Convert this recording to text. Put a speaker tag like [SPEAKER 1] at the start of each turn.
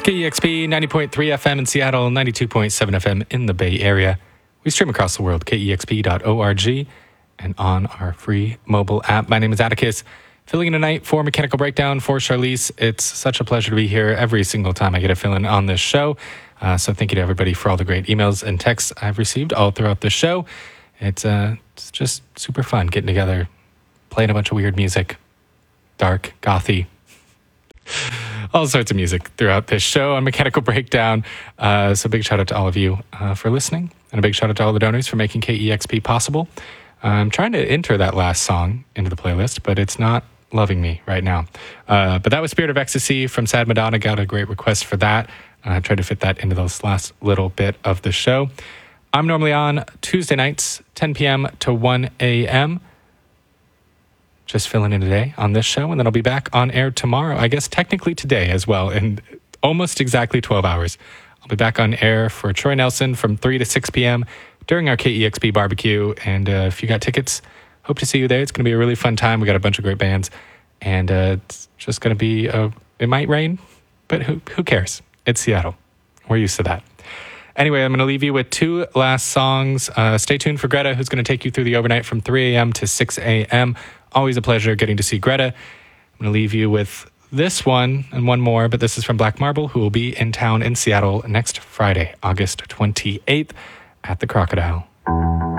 [SPEAKER 1] KEXP 90.3 FM in Seattle, 92.7 FM in the Bay Area. We stream across the world, kexp.org, and on our free mobile app. My name is Atticus, filling in tonight for Mechanical Breakdown for Charlize. It's such a pleasure to be here every single time I get a fill-in on this show. So thank you to everybody for all the great emails and texts I've received all throughout the show. It's just super fun getting together, playing a bunch of weird music, dark, gothy, all sorts of music throughout this show on Mechanical Breakdown. So big shout out to all of you for listening, and a big shout out to all the donors for making KEXP possible. I'm trying to enter that last song into the playlist, but it's not loving me right now. But that was Spirit of Ecstasy from Sad Madonna. Got a great request for that. I tried to fit that into this last little bit of the show. I'm normally on Tuesday nights, 10 p.m. to 1 a.m., just filling in today on this show, and then I'll be back on air tomorrow, I guess technically today as well, in almost exactly 12 hours. I'll be back on air for Troy Nelson from 3 to 6 p.m. during our KEXP barbecue, and if you got tickets, hope to see you there. It's going to be a really fun time. We got a bunch of great bands, and it's just going to be, it might rain, but who cares? It's Seattle. We're used to that. Anyway, I'm going to leave you with two last songs. Stay tuned for Greta, who's going to take you through the overnight from 3 a.m. to 6 a.m. Always a pleasure getting to see Greta. I'm going to leave you with this one and one more, but this is from Black Marble, who will be in town in Seattle next Friday, August 28th at the Crocodile.